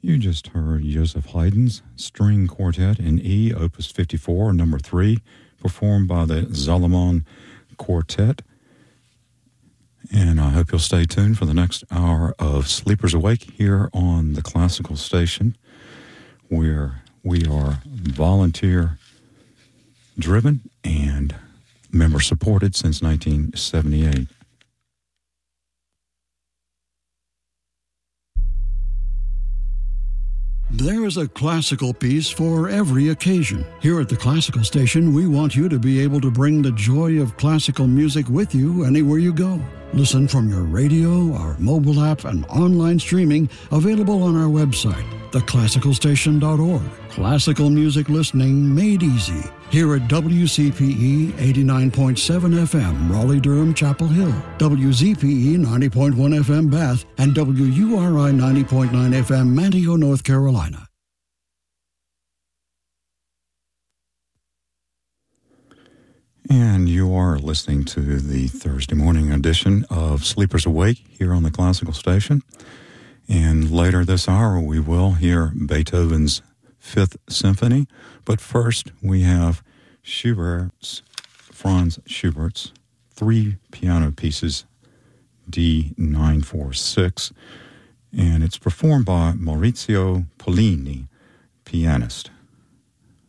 You just heard Joseph Haydn's String Quartet in E, Opus 54, number 3, performed by the Salomon Quartet. And I hope you'll stay tuned for the next hour of Sleepers Awake here on the Classical Station, where we are volunteer-driven and member-supported since 1978. There is a classical piece for every occasion. Here at the Classical Station, we want you to be able to bring the joy of classical music with you anywhere you go. Listen from your radio, our mobile app, and online streaming available on our website, theclassicalstation.org. Classical music listening made easy. Here at WCPE 89.7 FM, Raleigh-Durham, Chapel Hill, WZPE 90.1 FM, Bath, and WURI 90.9 FM, Manteo, North Carolina. And you are listening to the Thursday morning edition of Sleepers Awake here on the Classical Station. And later this hour, we will hear Beethoven's Fifth Symphony. But first, we have Franz Schubert's 3 piano pieces, D946. And it's performed by Maurizio Pollini, pianist.